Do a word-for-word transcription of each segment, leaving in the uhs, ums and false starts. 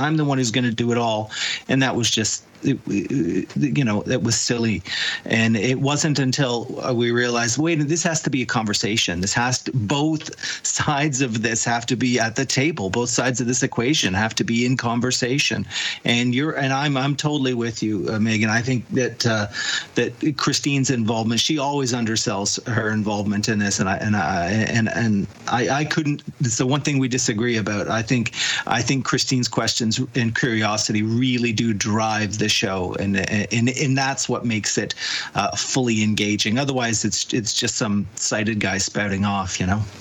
I'm the one who's going to do it all. And that was just, it, you know, it was silly. And it wasn't until we realized, wait, this has to be a conversation. This has to, both sides of this have to be at the table. Both sides of this equation have to be in conversation. And you're, and I'm, I'm totally with you, uh, Megan. I think that, uh, that Christine's involvement, she always undersells her involvement in this. And I, and I, and, and I, I couldn't, it's the one thing we disagree about. I think, I think Christine's questions and curiosity really do drive the show, and and and that's what makes it uh, fully engaging. Otherwise, it's it's just some sighted guy spouting off, you know.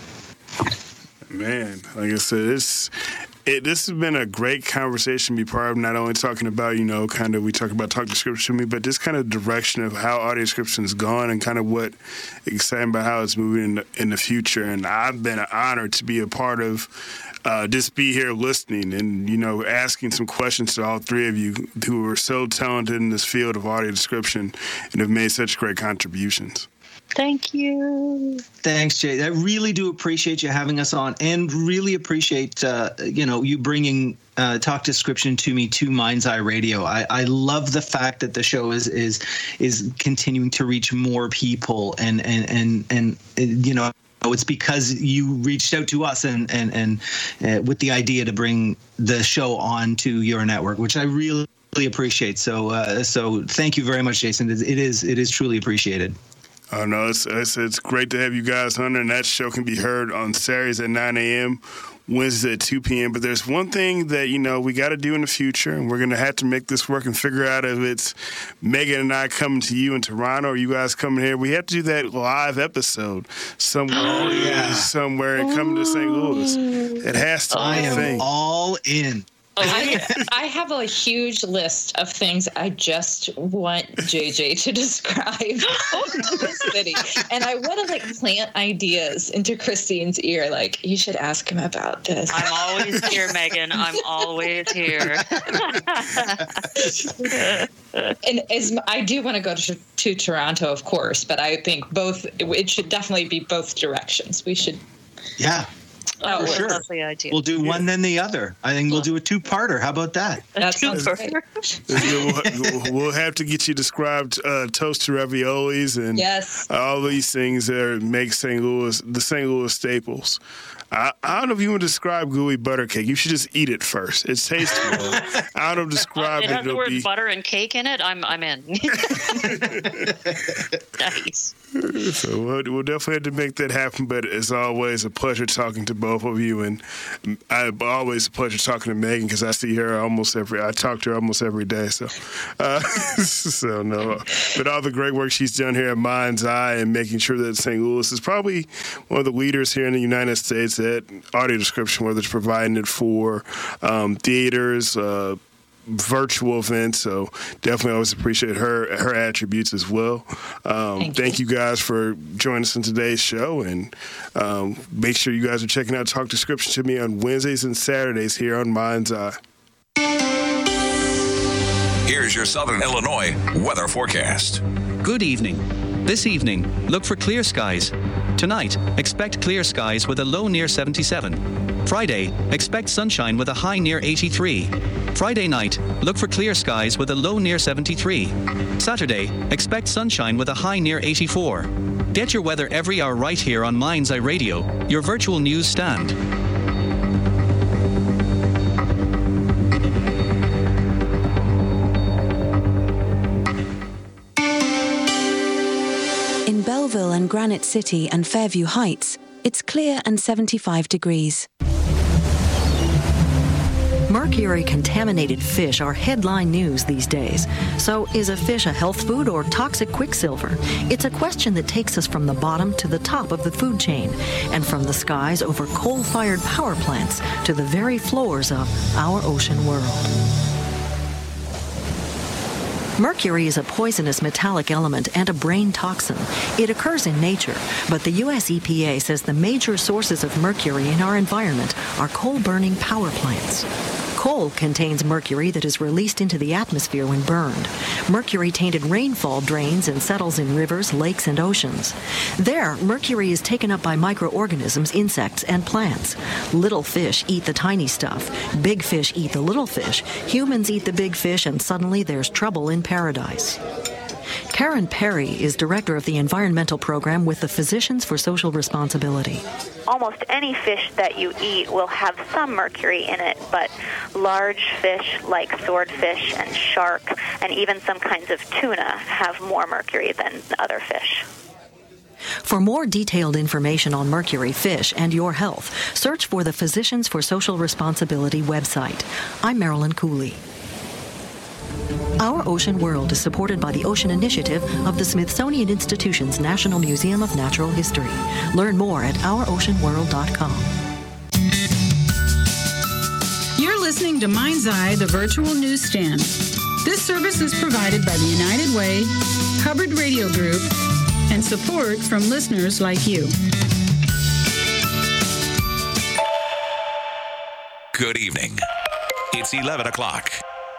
Man, like I said, it's it. This has been a great conversation to be part of. Not only talking about, you know, kind of we talk about talk description to me, but this kind of direction of how audio description is gone and kind of what exciting about how it's moving in the, in the future. And I've been honored to be a part of. Uh, just be here listening and, you know, asking some questions to all three of you who are so talented in this field of audio description and have made such great contributions. Thank you. Thanks, Jay. I really do appreciate you having us on, and really appreciate, uh, you know, you bringing uh, Talk Description to me to Mind's Eye Radio. I, I love the fact that the show is is is continuing to reach more people, and and and and, and you know. It's because you reached out to us and and and uh, with the idea to bring the show on to your network, which I really, really appreciate. So uh, so thank you very much, Jason. It is it is truly appreciated. Oh no, it's, it's it's great to have you guys on, and that show can be heard on Saturdays at nine a.m. Wednesday at two p.m. But there's one thing that, you know, we got to do in the future, and we're going to have to make this work and figure out if it's Megan and I coming to you in Toronto or you guys coming here. We have to do that live episode somewhere, oh, yeah. somewhere and come to Saint Louis. It has to I be a am thing. all in. I, I have a huge list of things I just want J J to describe the city, and I want to like plant ideas into Christine's ear. Like, you should ask him about this. I'm always here, Megan. I'm always here. And as I do want to go to, to Toronto, of course, but I think both. It should definitely be both directions. We should. Yeah. Oh, sure. Lovely idea. We'll do one then the other. I think we'll do a two-parter. How about that? That sounds great. we'll, we'll have to get you described uh, toasted raviolis and yes. all these things that make Saint Louis the Saint Louis staples. I, I don't know if you want to describe gooey butter cake. You should just eat it first. It's tasteful. I don't describe it. It has the word be... butter and cake in it. I'm I'm in. Nice. So we'll, we'll definitely have to make that happen. But it's always a pleasure talking to both of you, and I always a pleasure talking to Megan because I see her almost every. I talk to her almost every day. So, uh, so no. But all the great work she's done here at Mind's Eye and making sure that Saint Louis is probably one of the leaders here in the United States at audio description, whether it's providing it for um, theaters, uh, virtual events. So definitely always appreciate her her attributes as well. Um, thank, thank you. you guys for joining us in today's show, and um, make sure you guys are checking out Talk Description to me on Wednesdays and Saturdays here on Mind's Eye. Here's your Southern Illinois weather forecast. Good evening. This evening, look for clear skies. Tonight, expect clear skies with a low near seventy-seven. Friday, expect sunshine with a high near eighty-three. Friday night, look for clear skies with a low near seventy-three. Saturday, expect sunshine with a high near eighty-four. Get your weather every hour right here on Mind's Eye Radio, your virtual news stand. In Belleville and Granite City and Fairview Heights, it's clear and seventy-five degrees. Mercury-contaminated fish are headline news these days. So is a fish a health food or toxic quicksilver? It's a question that takes us from the bottom to the top of the food chain, and from the skies over coal-fired power plants to the very floors of our ocean world. Mercury is a poisonous metallic element and a brain toxin. It occurs in nature, but the U S E P A says the major sources of mercury in our environment are coal-burning power plants. Coal contains mercury that is released into the atmosphere when burned. Mercury-tainted rainfall drains and settles in rivers, lakes, and oceans. There, mercury is taken up by microorganisms, insects, and plants. Little fish eat the tiny stuff. Big fish eat the little fish. Humans eat the big fish, and suddenly there's trouble in paradise. Karen Perry is director of the environmental program with the Physicians for Social Responsibility. Almost any fish that you eat will have some mercury in it, but large fish like swordfish and shark and even some kinds of tuna have more mercury than other fish. For more detailed information on mercury, fish, and your health, search for the Physicians for Social Responsibility website. I'm Marilyn Cooley. Our Ocean World is supported by the Ocean Initiative of the Smithsonian Institution's National Museum of Natural History. Learn more at our ocean world dot com. You're listening to Mind's Eye, the virtual newsstand. This service is provided by the United Way, Hubbard Radio Group, and support from listeners like you. Good evening. It's eleven o'clock.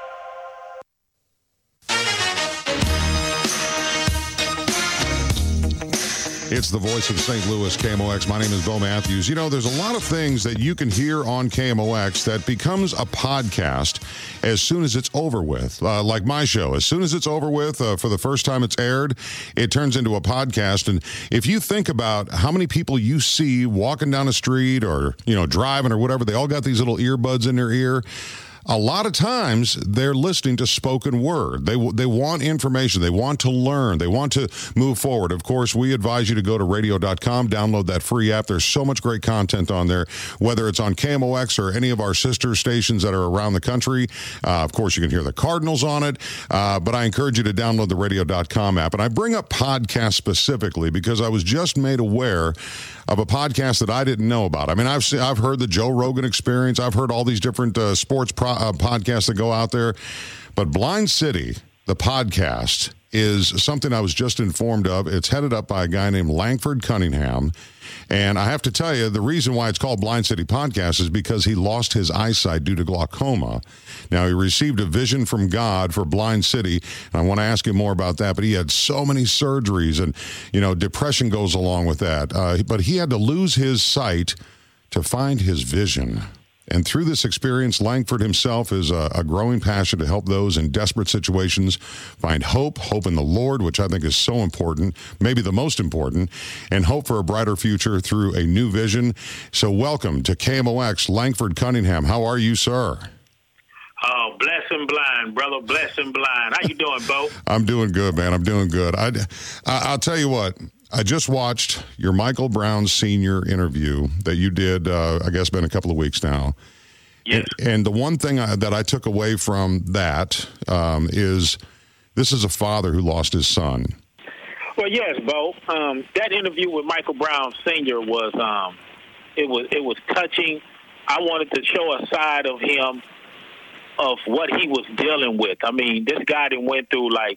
It's the voice of Saint Louis, K M O X. My name is Bill Matthews. You know, there's a lot of things that you can hear on K M O X that becomes a podcast as soon as it's over with. Uh, like my show. As soon as it's over with, uh, for the first time it's aired, it turns into a podcast. And if you think about how many people you see walking down the street or, you know, driving or whatever, they all got these little earbuds in their ear. A lot of times they're listening to spoken word. They they want information. They want to learn. They want to move forward. Of course, we advise you to go to radio dot com, download that free app. There's so much great content on there, whether it's on K M O X or any of our sister stations that are around the country. Uh, of course, you can hear the Cardinals on it, uh, but I encourage you to download the radio dot com app. And I bring up podcasts specifically because I was just made aware of a podcast that I didn't know about. I mean, I've seen, I've heard the Joe Rogan Experience. I've heard all these different uh, sports pro, uh, podcasts that go out there. But Blind City, the podcast, is something I was just informed of. It's headed up by a guy named Langford Cunningham. And I have to tell you, the reason why it's called Blind City Podcast is because he lost his eyesight due to glaucoma. Now, he received a vision from God for Blind City, and I want to ask him more about that, but he had so many surgeries, and, you know, depression goes along with that. Uh, but he had to lose his sight to find his vision. And through this experience, Langford himself is a, a growing passion to help those in desperate situations find hope, hope in the Lord, which I think is so important, maybe the most important, and hope for a brighter future through a new vision. So welcome to K M O X, Langford Cunningham. How are you, sir? Oh, bless and blind, brother, bless and blind. How you doing, Bo? I'm doing good, man. I'm doing good. I, I, I'll tell you what. I just watched your Michael Brown Senior interview that you did, uh, I guess, been a couple of weeks now. Yes. And, and the one thing I, that I took away from that um, is this is a father who lost his son. Well, yes, Bo. Um, that interview with Michael Brown Senior was um, it was it was touching. I wanted to show a side of him of what he was dealing with. I mean, this guy that went through like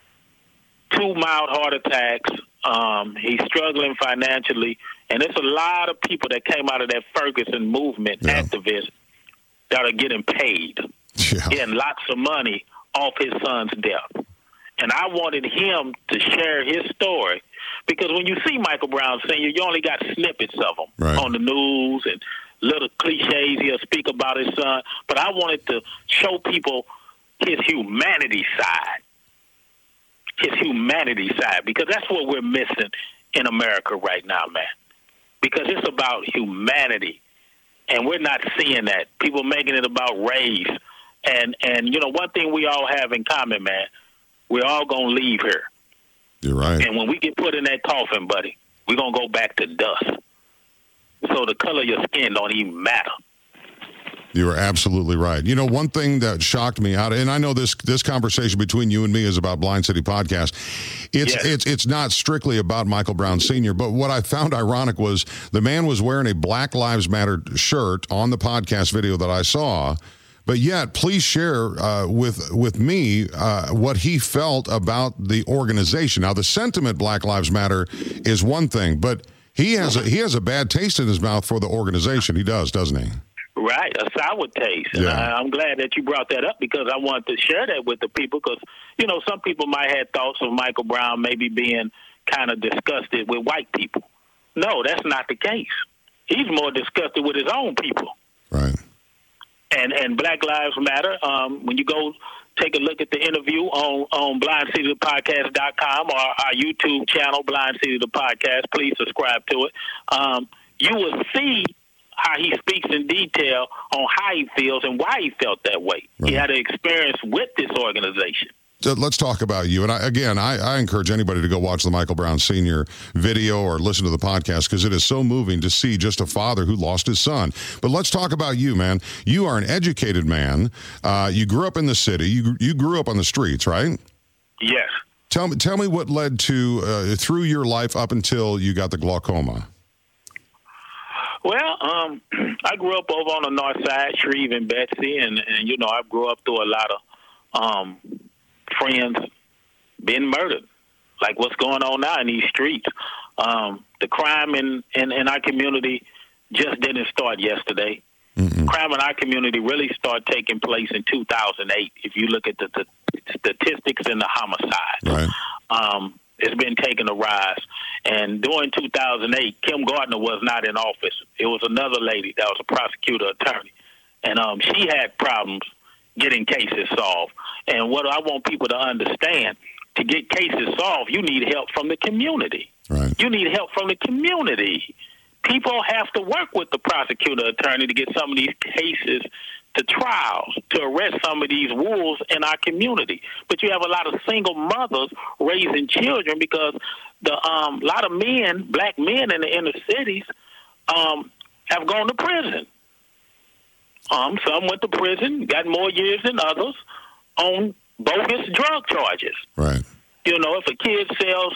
two mild heart attacks. Um, he's struggling financially, and there's a lot of people that came out of that Ferguson movement, yeah. activists, that are getting paid, yeah. getting lots of money off his son's death. And I wanted him to share his story, because when you see Michael Brown Senior, you only got snippets of him right. on the news and little cliches he'll speak about his son. But I wanted to show people his humanity side. His humanity side, because that's what we're missing in America right now, man. Because it's about humanity, and we're not seeing that. People making it about race. And, and you know, one thing we all have in common, man, we're all going to leave here. You're right. And when we get put in that coffin, buddy, we're going to go back to dust. So the color of your skin don't even matter. You are absolutely right. You know, one thing that shocked me out, and I know this this conversation between you and me is about Blind City Podcast. It's yes. it's it's not strictly about Michael Brown Senior, but what I found ironic was the man was wearing a Black Lives Matter shirt on the podcast video that I saw. But yet, please share uh, with with me uh, what he felt about the organization. Now, the sentiment Black Lives Matter is one thing, but he has a, he has a bad taste in his mouth for the organization. He does, doesn't he? Right, a sour taste. And Yeah. I, I'm glad that you brought that up because I wanted to share that with the people because, you know, some people might have thoughts of Michael Brown maybe being kind of disgusted with white people. No, that's not the case. He's more disgusted with his own people. Right. And and Black Lives Matter, um, when you go take a look at the interview on, on blind city the podcast dot com or our YouTube channel, Blind City the Podcast, please subscribe to it. Um, you will see how he speaks in detail on how he feels and why he felt that way. Right. He had an experience with this organization. So let's talk about you. And I, again, I, I encourage anybody to go watch the Michael Brown Senior video or listen to the podcast because it is so moving to see just a father who lost his son. But let's talk about you, man. You are an educated man. Uh, you grew up in the city. You you grew up on the streets, right? Yes. Tell me, tell me what led to uh, through your life up until you got the glaucoma. Well, um, I grew up over on the north side, Shreve and Betsy, and, and you know, I grew up through a lot of um, friends being murdered, like what's going on now in these streets. Um, the crime in, in, in our community just didn't start yesterday. Mm-hmm. Crime in our community really started taking place in two thousand eight, if you look at the, the statistics in the homicide. Right. Um, it's been taking a rise. And during two thousand eight, Kim Gardner was not in office. It was another lady that was a prosecutor attorney. And um, she had problems getting cases solved. And what I want people to understand, to get cases solved, you need help from the community. Right. You need help from the community. People have to work with the prosecutor attorney to get some of these cases to trials, to arrest some of these wolves in our community. But you have a lot of single mothers raising children because the um, a lot of men, black men in the inner cities, um, have gone to prison. Um, some went to prison, got more years than others on bogus drug charges. Right. You know, if a kid sells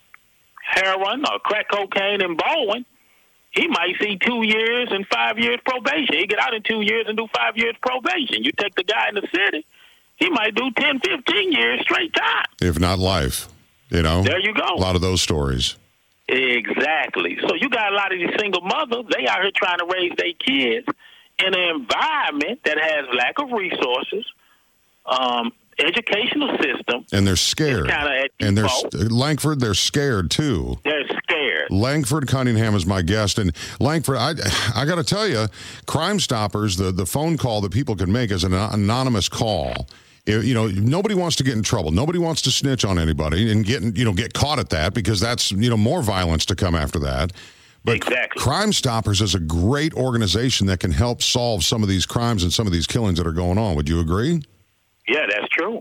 heroin or crack cocaine in Baldwin, he might see two years and five years probation. He get out in two years and do five years probation. You take the guy in the city, he might do ten, fifteen years straight time. If not life, you know. There you go. A lot of those stories. Exactly. So you got a lot of these single mothers, they out here trying to raise their kids in an environment that has lack of resources, um, educational system. And they're scared. Kinda and they're default. Langford, they're scared too. They're scared. Langford Cunningham is my guest, and Langford, I I got to tell you, Crime Stoppers, the the phone call that people can make is an anonymous call. You know, nobody wants to get in trouble. Nobody wants to snitch on anybody and get you know get caught at that because that's you know more violence to come after that. But exactly. Crime Stoppers is a great organization that can help solve some of these crimes and some of these killings that are going on. Would you agree? Yeah, that's true.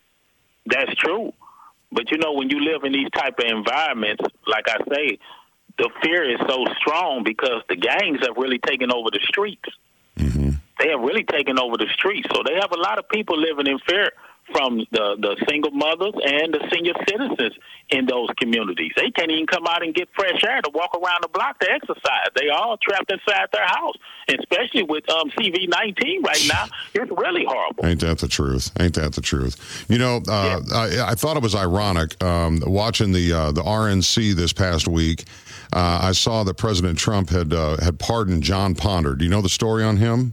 That's true. But, you know, when you live in these type of environments, like I say, the fear is so strong because the gangs have really taken over the streets. Mm-hmm. They have really taken over the streets. So they have a lot of people living in fear from the, the single mothers and the senior citizens in those communities. They can't even come out and get fresh air to walk around the block to exercise. They all trapped inside their house, and especially with um, C V nineteen right now. It's really horrible. Ain't that the truth? Ain't that the truth? You know, uh, yeah. I, I thought it was ironic um, watching the uh, the R N C this past week. Uh, I saw that President Trump had uh, had pardoned John Ponder. Do you know the story on him?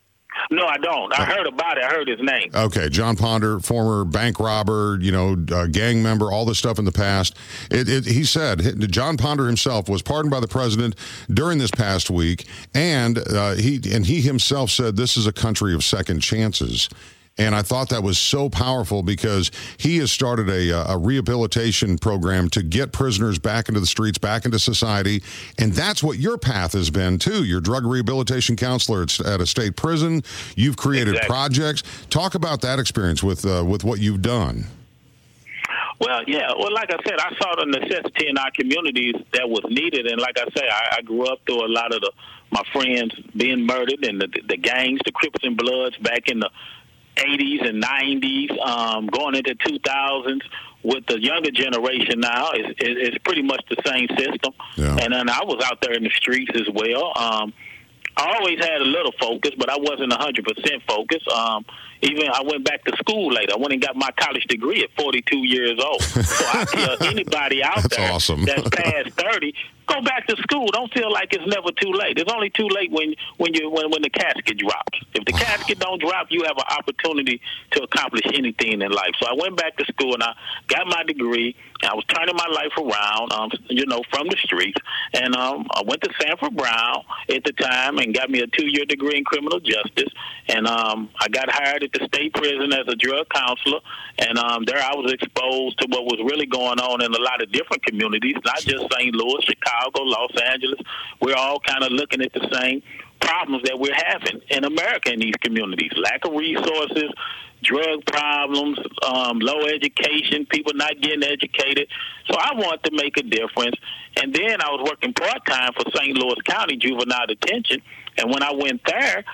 No, I don't. I heard about it. I heard his name. Okay, John Ponder, former bank robber, you know, uh, gang member, all this stuff in the past. It, it, he said John Ponder himself was pardoned by the president during this past week, and uh, he and he himself said this is a country of second chances. And I thought that was so powerful because he has started a, a rehabilitation program to get prisoners back into the streets, back into society. And that's what your path has been, too. You're a drug rehabilitation counselor at, at a state prison. You've created exactly. projects. Talk about that experience with uh, with what you've done. Well, yeah. Well, like I said, I saw the necessity in our communities that was needed. And like I say, I, I grew up through a lot of the my friends being murdered and the, the gangs, the Crips and Bloods back in the eighties and nineties, um, going into two thousands. With the younger generation now, it's, it's pretty much the same system. Yeah. And then I was out there in the streets as well. Um, I always had a little focus, but I wasn't one hundred percent focused. Um, even I went back to school later. I went and got my college degree at forty-two years old. So I tell anybody out that's there awesome. that's past thirty, Go back to school. Don't feel like it's never too late. It's only too late when when you when, when the casket drops. If the casket don't drop, you have an opportunity to accomplish anything in life. So I went back to school and I got my degree. And I was turning my life around, um, you know, from the streets. And um, I went to Sanford Brown at the time and got me a two-year degree in criminal justice. And um, I got hired at the state prison as a drug counselor. And um, there I was exposed to what was really going on in a lot of different communities, not just Saint Louis, Chicago, Los Angeles. We're all kind of looking at the same problems that we're having in America in these communities. Lack of resources, drug problems, um, low education, people not getting educated. So I wanted to make a difference. And then I was working part-time for Saint Louis County Juvenile Detention. And when I went there,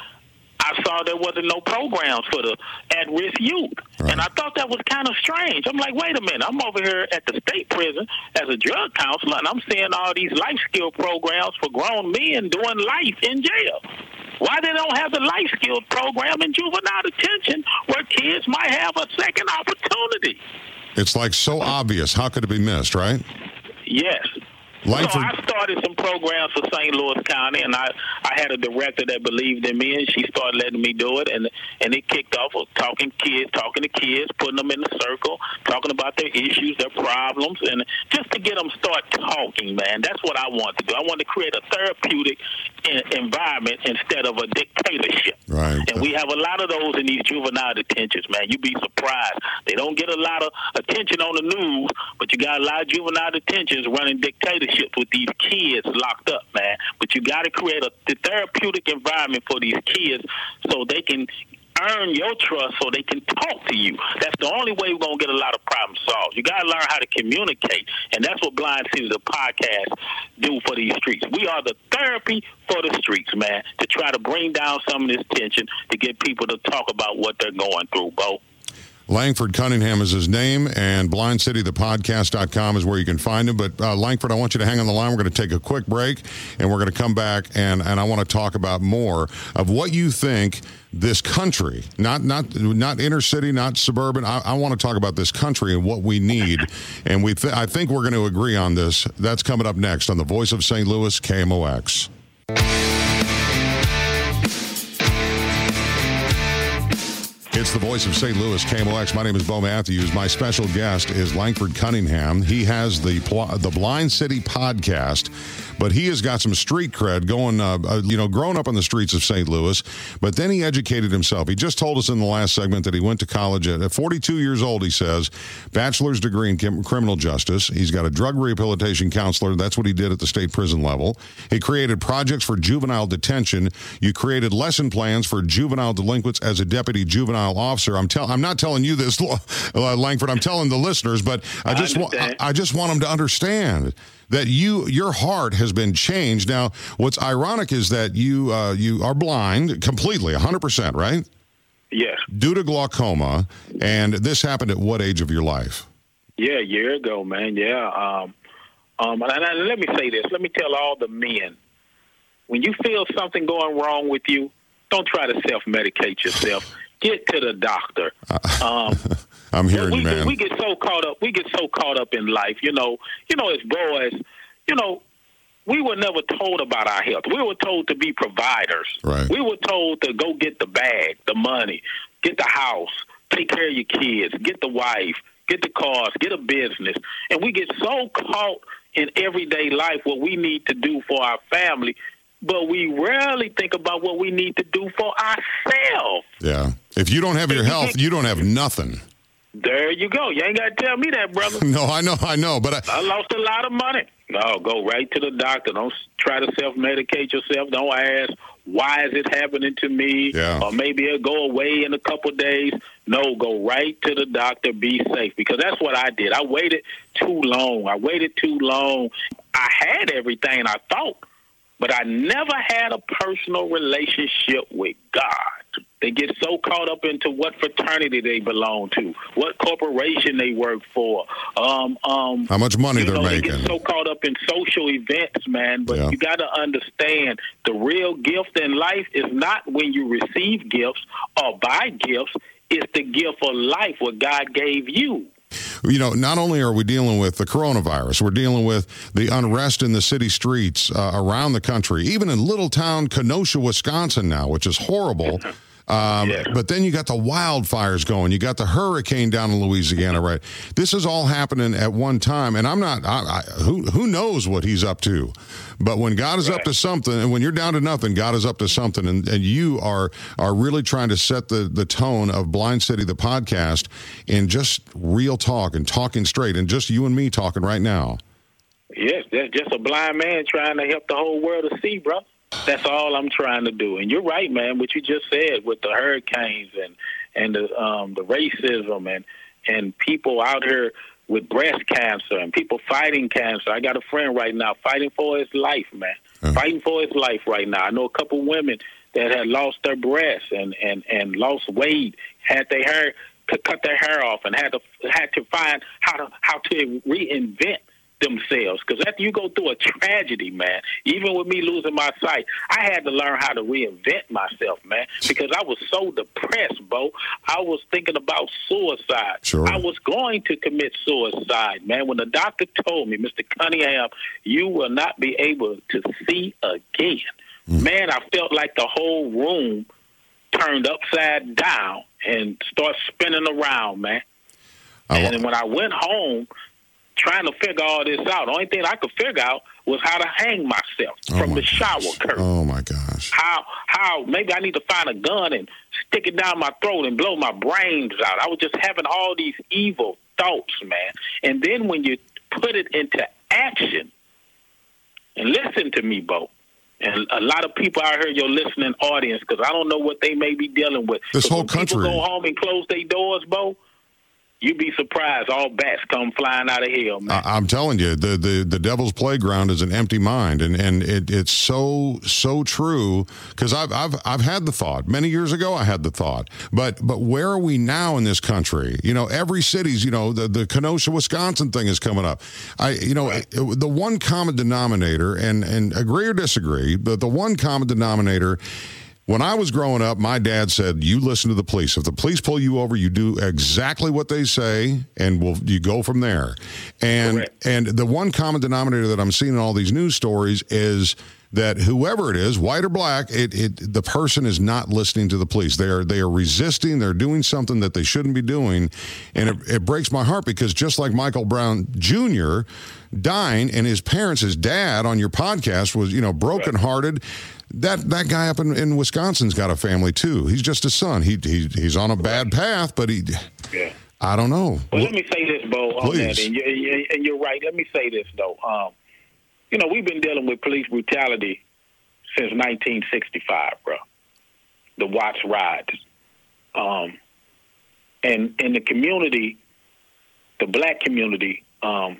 I saw there wasn't no programs for the at-risk youth. Right. And I thought that was kind of strange. I'm like, wait a minute. I'm over here at the state prison as a drug counselor, and I'm seeing all these life skill programs for grown men doing life in jail. Why they don't have the life skills program in juvenile detention where kids might have a second opportunity? It's like so obvious. How could it be missed, right? Yes. Langford. So I started some programs for Saint Louis County, and I, I had a director that believed in me, and she started letting me do it, and and it kicked off with talking kids, talking to kids, putting them in the circle, talking about their issues, their problems, and just to get them start talking, man. That's what I want to do. I want to create a therapeutic environment instead of a dictatorship. Right. And we have a lot of those in these juvenile detentions, man. You'd be surprised. They don't get a lot of attention on the news, but you got a lot of juvenile detentions running dictatorships with these kids locked up, man. But you got to create a the therapeutic environment for these kids so they can earn your trust so they can talk to you. That's the only way we're going to get a lot of problems solved. You got to learn how to communicate, and that's what Blind City, the podcast, do for these streets. We are the therapy for the streets, man, to try to bring down some of this tension to get people to talk about what they're going through, Bo. Langford Cunningham is his name, and blind city the podcast dot com is where you can find him. But, uh, Langford, I want you to hang on the line. We're going to take a quick break, and we're going to come back, and, and I want to talk about more of what you think this country, not not not inner city, not suburban. I, I want to talk about this country and what we need, and we th- I think we're going to agree on this. That's coming up next on the Voice of Saint Louis, K M O X. It's the Voice of Saint Louis, K M O X. My name is Bo Matthews. My special guest is Langford Cunningham. He has the the Blind City podcast, but he has got some street cred going, uh, uh, you know, growing up on the streets of Saint Louis, but then he educated himself. He just told us in the last segment that he went to college at, at forty-two years old, he says, bachelor's degree in crim- criminal justice. He's got a drug rehabilitation counselor. That's what he did at the state prison level. He created projects for juvenile detention. You created lesson plans for juvenile delinquents as a deputy juvenile officer. I'm tell I'm not telling you this, uh, Langford. I'm telling the listeners, but I just want I, I just want them to understand that you your heart has been changed. Now, what's ironic is that you uh, you are blind completely, one hundred percent, right? Yes. Due to glaucoma, and this happened at what age of your life? Yeah, a year ago, man. Yeah. Um, um, and, and let me say this. Let me tell all the men: when you feel something going wrong with you, don't try to self-medicate yourself. Get to the doctor. Um, I'm hearing we, you, man. We get so caught up. We get so caught up in life. You know. You know, as boys, you know, we were never told about our health. We were told to be providers. Right. We were told to go get the bag, the money, get the house, take care of your kids, get the wife, get the cars, get a business, and we get so caught in everyday life what we need to do for our family. But we rarely think about what we need to do for ourselves. Yeah. If you don't have your health, you don't have nothing. There you go. You ain't got to tell me that, brother. No, I know, I know. But I, I lost a lot of money. No, go right to the doctor. Don't try to self-medicate yourself. Don't ask, why is it happening to me? Yeah. Or maybe it'll go away in a couple of days. No, go right to the doctor. Be safe. Because that's what I did. I waited too long. I waited too long. I had everything I thought, but I never had a personal relationship with God. They get so caught up into what fraternity they belong to, what corporation they work for, um, um, how much money you they're know, making. They get so caught up in social events, man. But Yeah. you got to understand the real gift in life is not when you receive gifts or buy gifts. It's the gift of life what God gave you. You know, not only are we dealing with the coronavirus, we're dealing with the unrest in the city streets uh, around the country, even in little town Kenosha, Wisconsin now, which is horrible. Um, yeah. But then you got the wildfires going. You got the hurricane down in Louisiana, right? This is all happening at one time. And I'm not, I, I, who who knows what he's up to? But when God is right. up to something, and when you're down to nothing, God is up to something. And, and you are are really trying to set the, the tone of Blind City, the podcast, in just real talk and talking straight, and just you and me talking right now. Yes, that's just a blind man trying to help the whole world to see, bro. That's all I'm trying to do. And you're right, man, what you just said with the hurricanes and, and the um, the racism and, and people out here with breast cancer and people fighting cancer. I got a friend right now fighting for his life, man, uh-huh. fighting for his life right now. I know a couple women that had lost their breasts and, and, and lost weight, had their hair, could cut their hair off and had to had to find how to how to reinvent themselves. Because after you go through a tragedy, man, even with me losing my sight, I had to learn how to reinvent myself, man, because I was so depressed, Bo. I was thinking about suicide. Sure. I was going to commit suicide, man. When the doctor told me, Mister Cunningham, you will not be able to see again, mm. man, I felt like the whole room turned upside down and started spinning around, man. Oh. And when I went home, trying to figure all this out, the only thing I could figure out was how to hang myself oh from my the shower gosh. curtain. Oh, my gosh. How, how, maybe I need to find a gun and stick it down my throat and blow my brains out. I was just having all these evil thoughts, man. And then when you put it into action, and listen to me, Bo, and a lot of people out here, your listening audience, because I don't know what they may be dealing with. This whole when country. People go home and close their doors, Bo, you'd be surprised. All bats come flying out of hell, man. I, I'm telling you, the, the, the devil's playground is an empty mind, and and it, it's so so true. Because I've I've I've had the thought many years ago. I had the thought, but but where are we now in this country? You know, every city's. You know, the the Kenosha, Wisconsin thing is coming up. I you know right. it, the one common denominator, and and agree or disagree, but the one common denominator. When I was growing up, my dad said, you listen to the police. If the police pull you over, you do exactly what they say, and we'll, you go from there. And Correct. And the one common denominator that I'm seeing in all these news stories is that whoever it is, white or black, it, it the person is not listening to the police. They are they are resisting. They're doing something that they shouldn't be doing. And it, it breaks my heart because just like Michael Brown Junior dying and his parents, his dad on your podcast was, you know, brokenhearted. That that guy up in, in Wisconsin's got a family too. He's just a son. He, he he's on a bad path, but he, yeah. I don't know. Well, let me say this, Bo, on Please. that, and you're, and you're right. Let me say this though. Um, you know, we've been dealing with police brutality since nineteen sixty-five, bro. The Watts riots, um, and in the community, the black community, um,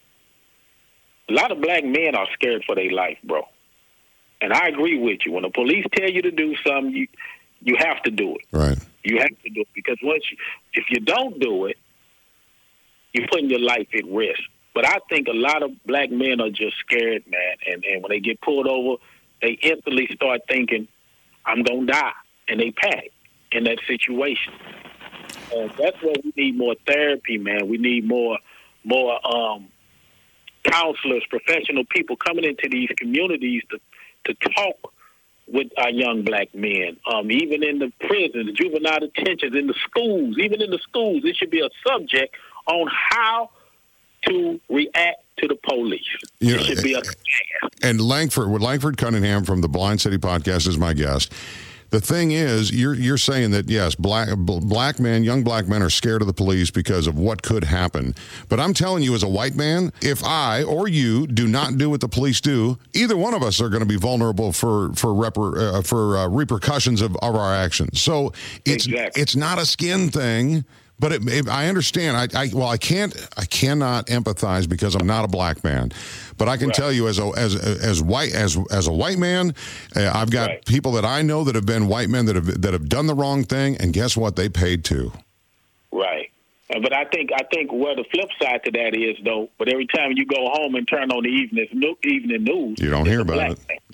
a lot of black men are scared for their life, bro. And I agree with you. When the police tell you to do something, you you have to do it. Right. You have to do it because once you, if you don't do it, you're putting your life at risk. But I think a lot of black men are just scared, man. And and when they get pulled over, they instantly start thinking, "I'm gonna die," and they panic in that situation. And that's where we need more therapy, man. We need more more um, counselors, professional people coming into these communities to. to talk with our young black men, um, even in the prisons, juvenile detentions, in the schools, even in the schools, it should be a subject on how to react to the police. You it know, should be a and Langford, Langford Cunningham from the Blind City podcast is my guest. The thing is, you're you're saying that, yes, black black men, young black men are scared of the police because of what could happen. But I'm telling you, as a white man, if I or you do not do what the police do, either one of us are going to be vulnerable for for reper, uh, for uh, repercussions of, of our actions. So it's exactly. it's not a skin thing. But it, it, I understand. I, I well, I can't. I cannot empathize because I'm not a black man. But I can right. tell you, as a as as white as as a white man, uh, I've got right. people that I know that have been white men that have that have done the wrong thing, and guess what? They paid too. Right. Uh, but I think I think where the flip side to that is, though. But every time you go home and turn on the evening evening news, you don't hear about it. Thing.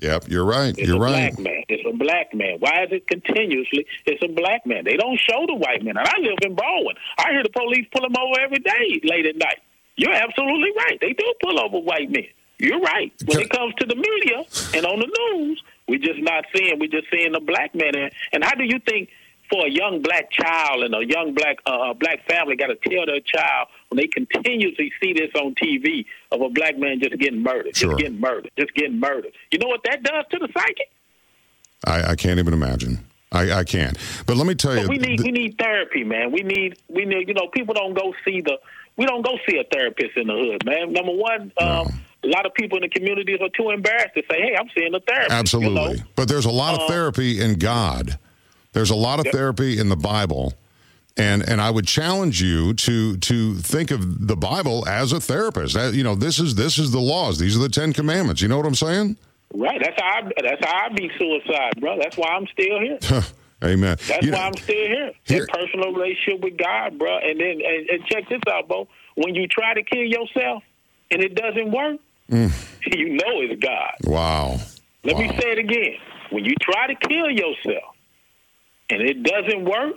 Yep, you're right. It's you're a right. black man. It's a black man. Why is it continuously? It's a black man. They don't show the white man. And I live in Baldwin. I hear the police pull them over every day late at night. You're absolutely right. They do pull over white men. You're right. When it comes to the media and on the news, we're just not seeing. We're just seeing the black man. And, and how do you think for a young black child and a young black uh, black family got to tell their child when they continuously see this on T V of a black man just getting murdered, Sure. just getting murdered, just getting murdered? You know what that does to the psyche? I, I can't even imagine. I, I can't. But let me tell you, But we need th- we need therapy, man. We need we need you know people don't go see the we don't go see a therapist in the hood, man. Number one, um, a lot of people in the communities are too embarrassed to say, "Hey, I'm seeing a therapist." absolutely. You know? But there's a lot of Um, therapy in God. There's a lot of Yep. therapy in the Bible. And and I would challenge you to to think of the Bible as a therapist. That, you know, this is this is the laws. These are the Ten Commandments. You know what I'm saying? Right. That's how I, that's how I beat suicide, bro. That's why I'm still here. Amen. That's You why know, I'm still here. Here- That personal relationship with God, bro. And then and, and check this out, bro. When you try to kill yourself and it doesn't work, mm, you know it's God. wow. Let Wow. me say it again. When you try to kill yourself and it doesn't work,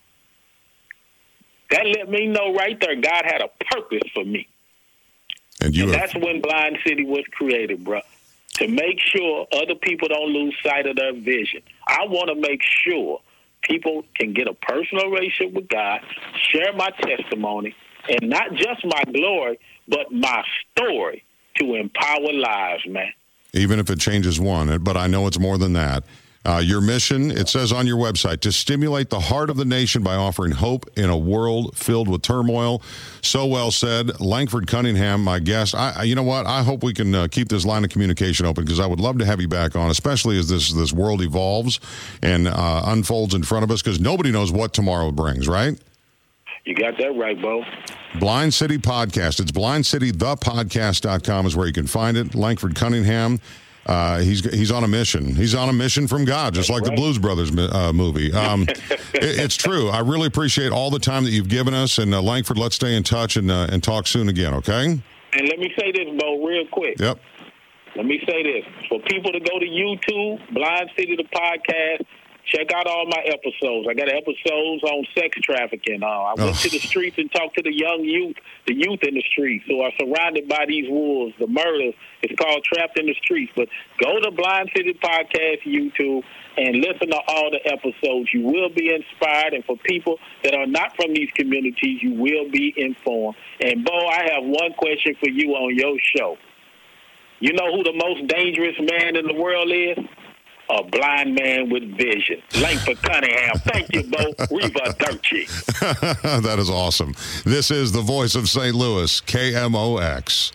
that let me know right there God had a purpose for me. And you And have, that's when Blind City was created, bro. To make sure other people don't lose sight of their vision. I want to make sure people can get a personal relationship with God, share my testimony, and not just my glory, but my story to empower lives, man. even if it changes one, but I know it's more than that. Uh, your mission, it says on your website, to stimulate the heart of the nation by offering hope in a world filled with turmoil. So well said. Langford Cunningham, my guest. I, I- you know what? I hope we can uh, keep this line of communication open because I would love to have you back on, especially as this this world evolves and uh, unfolds in front of us because nobody knows what tomorrow brings, right? You got that right, Bo. Blind City Podcast. It's blind city the podcast dot com is where you can find it. Langford Cunningham. Uh, he's he's on a mission. He's on a mission from God, just like the Blues Brothers uh, movie. Um, it, it's true. I really appreciate all the time that you've given us. And uh, Langford, let's stay in touch and uh, and talk soon again, okay? And let me say this, Bo, real quick. Yep. Let me say this. For people to go to YouTube, Blind City, the podcast, check out all my episodes. I got episodes on sex trafficking. Uh, I went Oh. to the streets and talked to the young youth, the youth in the streets who are surrounded by these wolves, the murders. It's called Trapped in the Streets. But go to Blind City Podcast YouTube and listen to all the episodes. You will be inspired. And for people that are not from these communities, you will be informed. And, Bo, I have one question for you on your show. You know who the most dangerous man in the world is? A blind man with vision. Langford Cunningham. Thank you, Bo. Arrivederci. That is awesome. This is the voice of Saint Louis, K M O X.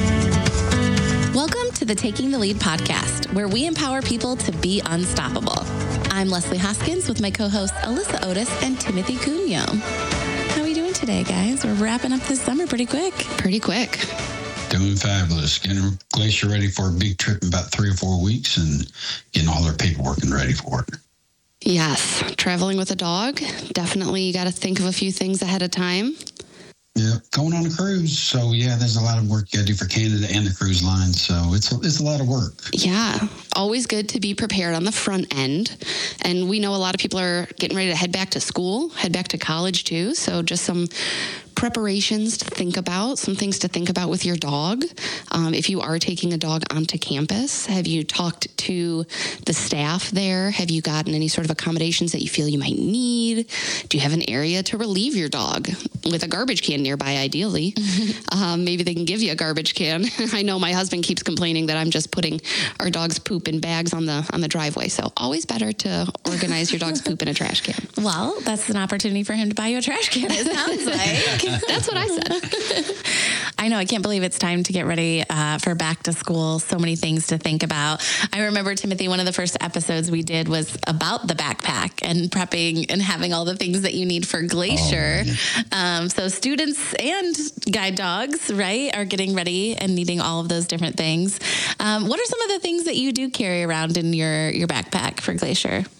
Welcome to the Taking the Lead podcast, where we empower people to be unstoppable. I'm Leslie Hoskins with my co-hosts Alyssa Otis and Timothy Cunyo. How are we doing today, guys? We're wrapping up this summer pretty quick. Pretty quick. Doing fabulous. Getting Glacier ready for a big trip in about three or four weeks and getting all their paperwork and ready for it. Yes, traveling with a dog. Definitely you got to think of a few things ahead of time. Yeah, going on a cruise. So, yeah, there's a lot of work you got to do for Canada and the cruise line. So it's a, it's a lot of work. Yeah, always good to be prepared on the front end. And we know a lot of people are getting ready to head back to school, head back to college too. So just some preparations to think about, some things to think about with your dog. Um, if you are taking a dog onto campus, have you talked to the staff there? Have you gotten any sort of accommodations that you feel you might need? Do you have an area to relieve your dog with a garbage can nearby, ideally? um, maybe they can give you a garbage can. I know my husband keeps complaining that I'm just putting our dog's poop in bags on the on the driveway. So always better to organize your dog's poop in a trash can. Well, that's an opportunity for him to buy you a trash can, it sounds like. That's what I said. I know. I can't believe it's time to get ready uh, for back to school. So many things to think about. I remember, Timothy, one of the first episodes we did was about the backpack and prepping and having all the things that you need for Glacier. Oh, um, so students and guide dogs, right, are getting ready and needing all of those different things. Um, what are some of the things that you do carry around in your, your backpack for Glacier?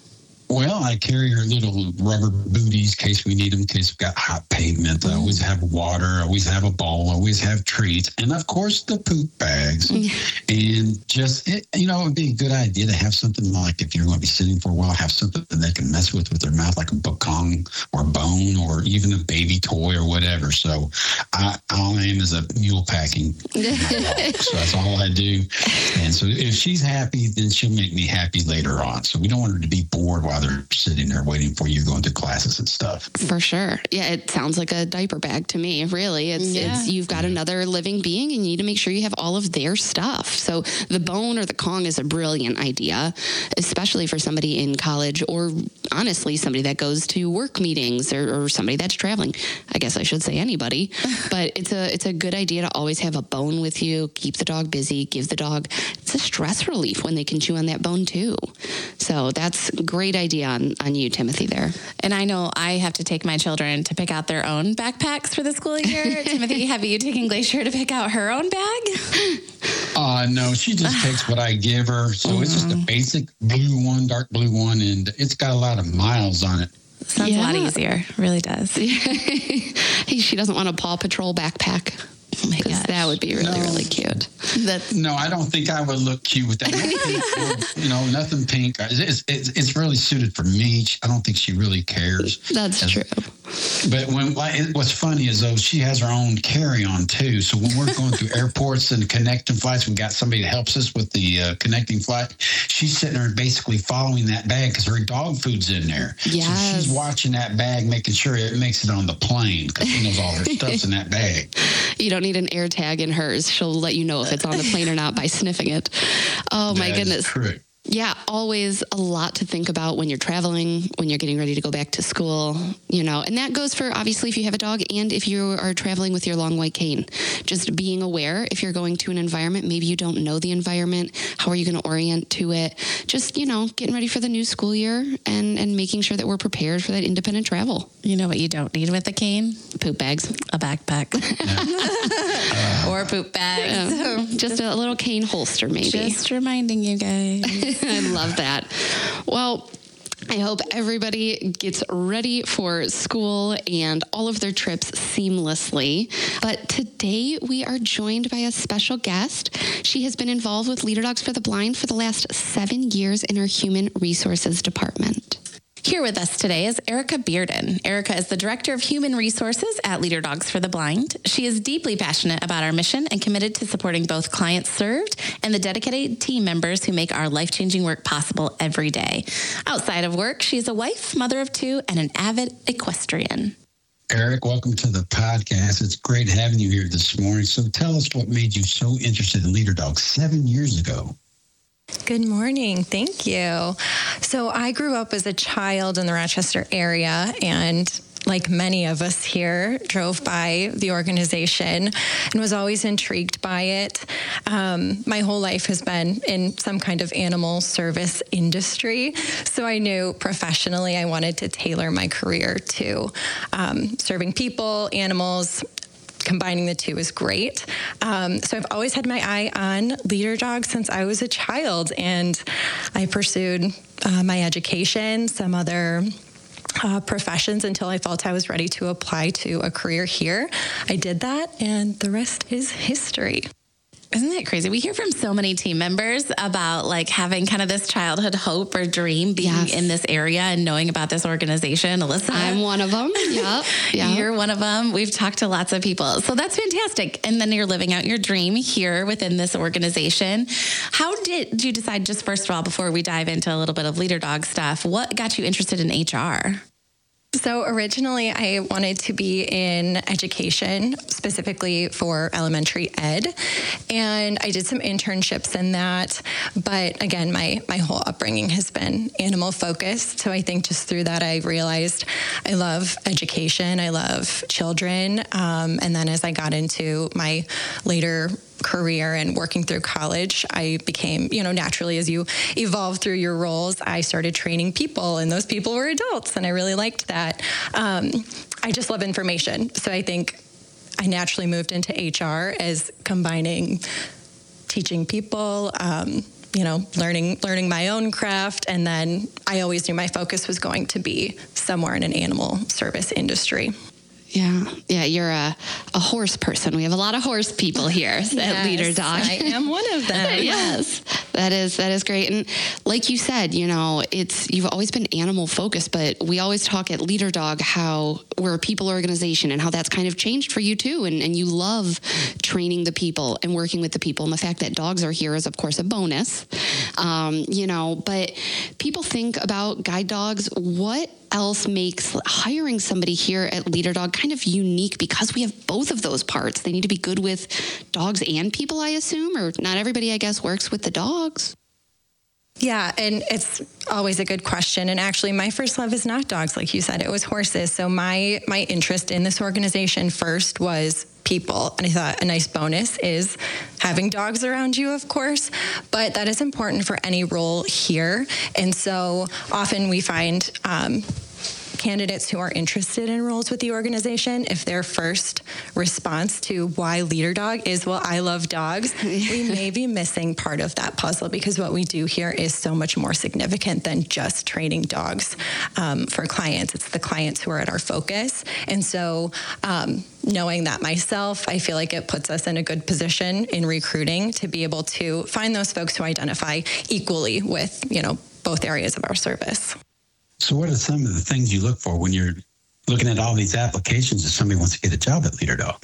Well, I carry her little rubber booties in case we need them, in case we've got hot pavement. I always have water. I always have a bowl. I always have treats. And, of course, the poop bags. And just, it, you know, it would be a good idea to have something like, if you're going to be sitting for a while, have something that they can mess with with their mouth, like a bokong or a bone or even a baby toy or whatever. So I, all I am is a mule packing. So that's all I do. And so if she's happy, then she'll make me happy later on. So we don't want her to be bored while they're sitting there waiting for you going to classes and stuff. For sure. Yeah, it sounds like a diaper bag to me, really. It's, Yeah. it's you've got another living being and you need to make sure you have all of their stuff. So the bone or the Kong is a brilliant idea, especially for somebody in college or honestly somebody that goes to work meetings or, or somebody that's traveling. I guess I should say anybody. But it's a it's a good idea to always have a bone with you, keep the dog busy, give the dog, it's a stress relief when they can chew on that bone too. So that's a great idea on, on you, Timothy, there. And I know I have to take my children to pick out their own backpacks for the school year. Timothy, have you taken Glacier to pick out her own bag? Uh, no, she just takes what I give her. So mm-hmm. it's just a basic blue one, dark blue one, and it's got a lot of miles on it. Sounds yeah. a lot easier. Really does. She doesn't want a Paw Patrol backpack. Oh my gosh. That would be really, no. really cute. That's... No, I don't think I would look cute with that. Pink, you know, nothing pink. It's, it's, it's really suited for me. I don't think she really cares. That's As, true. But when what's funny is, though, she has her own carry-on, too. So when we're going through airports and connecting flights, we got somebody that helps us with the uh, connecting flight. She's sitting there basically following that bag because her dog food's in there. Yes. So she's watching that bag, making sure it makes it on the plane because she knows all her stuff's in that bag. You don't need an air tag in hers. She'll let you know if it's on the plane or not by sniffing it. Oh, my that goodness. Is correct. Yeah, always a lot to think about when you're traveling, when you're getting ready to go back to school, you know, and that goes for obviously if you have a dog and if you are traveling with your long white cane. Just being aware if you're going to an environment, maybe you don't know the environment, how are you going to orient to it? Just, you know, getting ready for the new school year and, and making sure that we're prepared for that independent travel. You know what you don't need with a cane? Poop bags. A backpack. uh, or poop bags. Yeah. So just a little cane holster, maybe. Just reminding you guys. I love that. Well, I hope everybody gets ready for school and all of their trips seamlessly. But today we are joined by a special guest. She has been involved with Leader Dogs for the Blind for the last seven years in our Human Resources Department. Here with us today is Erica Bearden. Erica is the Director of Human Resources at Leader Dogs for the Blind. She is deeply passionate about our mission and committed to supporting both clients served and the dedicated team members who make our life-changing work possible every day. Outside of work, she is a wife, mother of two, and an avid equestrian. Eric, welcome to the podcast. It's great having you here this morning. So tell us what made you so interested in Leader Dogs seven years ago. Good morning. Thank you. So I grew up as a child in the Rochester area and like many of us here, drove by the organization and was always intrigued by it. Um, my whole life has been in some kind of animal service industry. So I knew professionally I wanted to tailor my career to um, serving people, animals. Combining the two is great. Um, so I've always had my eye on Leader Dogs since I was a child, and I pursued uh, my education, some other uh, professions until I felt I was ready to apply to a career here. I did that, and the rest is history. Isn't that crazy? We hear from so many team members about like having kind of this childhood hope or dream being yes. in this area and knowing about this organization. Alyssa, I'm one of them. Yep. Yep. You're one of them. We've talked to lots of people. So that's fantastic. And then you're living out your dream here within this organization. How did you decide, just first of all, before we dive into a little bit of Leader Dog stuff, what got you interested in H R? So originally I wanted to be in education, specifically for elementary ed. And I did some internships in that. But again, my, my whole upbringing has been animal focused. So I think just through that, I realized I love education. I love children. Um, and then as I got into my later career and working through college, I became, you know, naturally as you evolve through your roles, I started training people, and those people were adults, and I really liked that. Um, I just love information. So I think I naturally moved into H R as combining teaching people, um, you know, learning learning my own craft. And then I always knew my focus was going to be somewhere in an animal service industry. Yeah, yeah, you're a, a horse person. We have a lot of horse people here at Yes, Leader Dog. I am one of them. Yes, that is that is great. And like you said, you know, it's you've always been animal focused, but we always talk at Leader Dog how we're a people organization and how that's kind of changed for you too. And and you love training the people and working with the people. And the fact that dogs are here is, of course, a bonus. Um, you know, but people think about guide dogs. What else makes hiring somebody here at Leader Dog kind of unique, because we have both of those parts? They need to be good with dogs and people, I assume, or not everybody, I guess, works with the dogs. Yeah, and it's always a good question. And actually, my first love is not dogs, like you said. It was horses. So my my interest in this organization first was people. And I thought a nice bonus is having dogs around you, of course. But that is important for any role here. And so often we find um, candidates who are interested in roles with the organization, if their first response to why Leader Dog is, well, I love dogs, we may be missing part of that puzzle, because what we do here is so much more significant than just training dogs um, for clients. It's the clients who are at our focus. And so um, knowing that myself, I feel like it puts us in a good position in recruiting to be able to find those folks who identify equally with, you know, both areas of our service. So what are some of the things you look for when you're looking at all these applications if somebody wants to get a job at Leader Dog?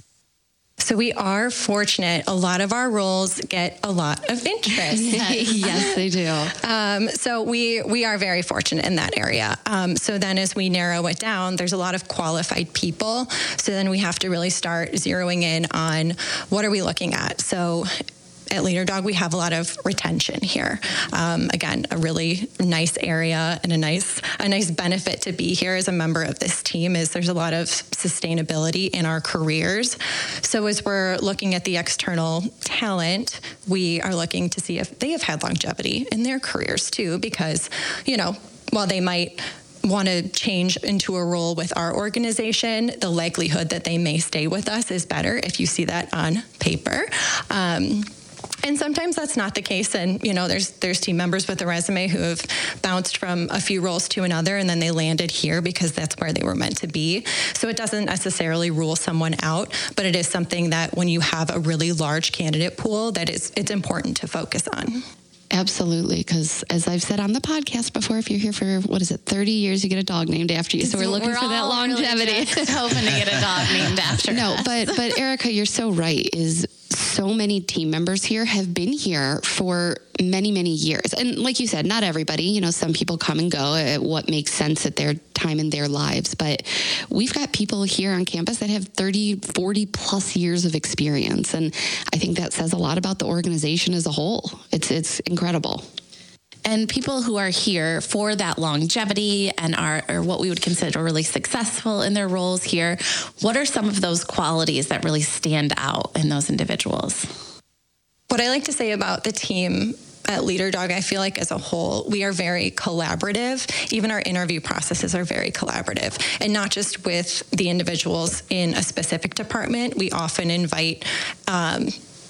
So we are fortunate. A lot of our roles get a lot of interest. Yes, they do. Um, so we we are very fortunate in that area. Um, so then as we narrow it down, there's a lot of qualified people. So then we have to really start zeroing in on what are we looking at. So at Leader Dog, we have a lot of retention here. Um, again, a really nice area and a nice a nice benefit to be here as a member of this team is there's a lot of sustainability in our careers. So as we're looking at the external talent, we are looking to see if they have had longevity in their careers too, because, you know, while they might want to change into a role with our organization, the likelihood that they may stay with us is better if you see that on paper. Um, And sometimes that's not the case. And, you know, there's there's team members with a resume who have bounced from a few roles to another, and then they landed here because that's where they were meant to be. So it doesn't necessarily rule someone out, but it is something that when you have a really large candidate pool, that is it's important to focus on. Absolutely, because as I've said on the podcast before, if you're here for, what is it, thirty years, you get a dog named after you. So we're looking we're for that all longevity. Really just hoping to get a dog named after No, us. but but Erica, you're so right, is so many team members here have been here for many, many years. And like you said, not everybody, you know, some people come and go at what makes sense at their time in their lives. But we've got people here on campus that have thirty, forty plus years of experience. And I think that says a lot about the organization as a whole. It's, it's incredible. And people who are here for that longevity and are, are what we would consider really successful in their roles here, what are some of those qualities that really stand out in those individuals? What I like to say about the team at Leader Dog, I feel like as a whole, we are very collaborative. Even our interview processes are very collaborative. And not just with the individuals in a specific department. We often invite um,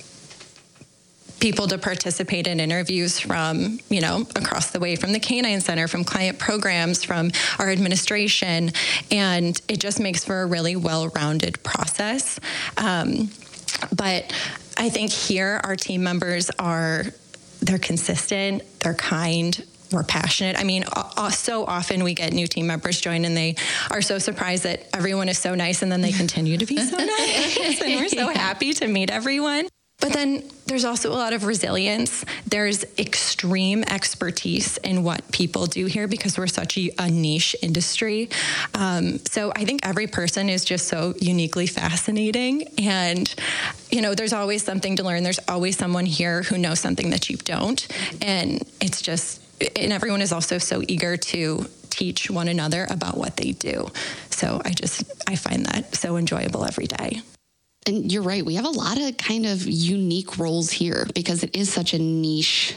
people to participate in interviews from, you know, across the way from the Canine Center, from client programs, from our administration. And it just makes for a really well-rounded process. Um, but I think here our team members are, they're consistent, they're kind, we're passionate. I mean, uh, so often we get new team members join and they are so surprised that everyone is so nice, and then they continue to be so nice. And we're so happy to meet everyone. But then there's also a lot of resilience. There's extreme expertise in what people do here because we're such a, a niche industry. Um, so I think every person is just so uniquely fascinating. And, you know, there's always something to learn. There's always someone here who knows something that you don't. And it's just, and everyone is also so eager to teach one another about what they do. So I just, I find that so enjoyable every day. And you're right. We have a lot of kind of unique roles here because it is such a niche